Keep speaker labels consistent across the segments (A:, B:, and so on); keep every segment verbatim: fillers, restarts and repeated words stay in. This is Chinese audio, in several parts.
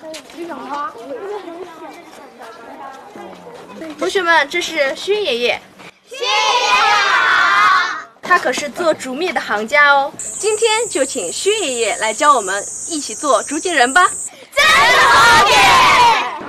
A: 同学们，这是薛爷爷。
B: 薛爷爷好。
A: 他可是做竹篾的行家哦。今天就请薛爷爷来教我们一起做竹节人吧。
B: 真好耶！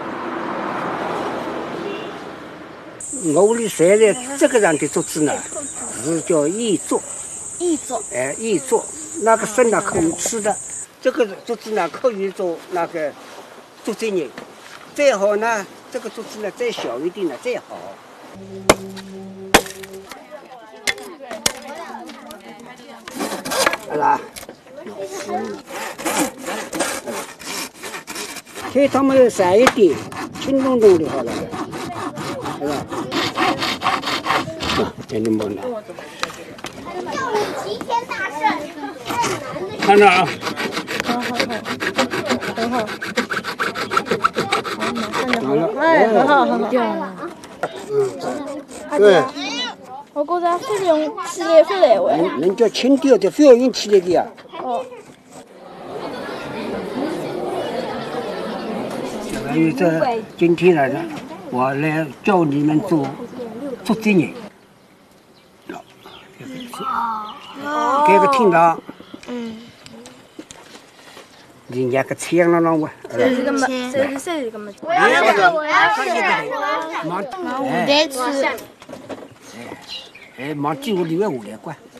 C: 我屋里现在这个样的竹子呢，是叫艺作。
A: 艺作。
C: 哎，艺作，那个生呢可以吃的。这个竹子呢可以做那个竹节人，再好呢，这个竹子呢再小一点呢再好。好啦，开它们散一点，轻咚咚的好了，是吧？啊，给你们了。
B: 叫你齐天大圣，
C: 看着啊。
D: 好好好，很好。
C: 好了，
D: 哎，很好，很漂亮。
C: 嗯，对。
D: 我觉着非常起来不来喂。
C: 人人家轻调的，非要用起来的呀。
D: 哦。
C: 还有这今天来的，我来教你们做竹节人。哦。这个厅堂。嗯。人家个枪了啷个？
A: 这是个么？这是这是个么？
B: 我要吃，我要吃。
C: 忙，
B: 我在吃。
C: 哎，忙进屋里面下来关。